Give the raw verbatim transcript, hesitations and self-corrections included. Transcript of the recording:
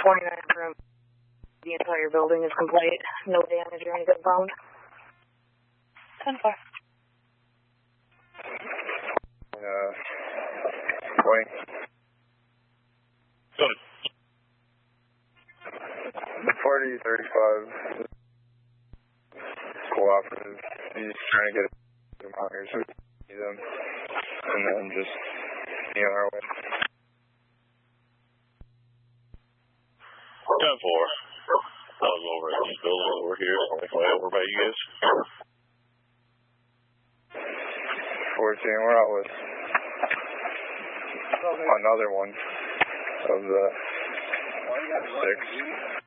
twenty-nine from the entire building is complete. No damage or anything found. ten four. Uh, twenty. Good. forty, thirty-five. Cooperative. He's trying to get them out here so we can see them. And then just be on our way. ten four. I was over at this building over here. Way over by you guys. fourteen, we're out with another one of the six.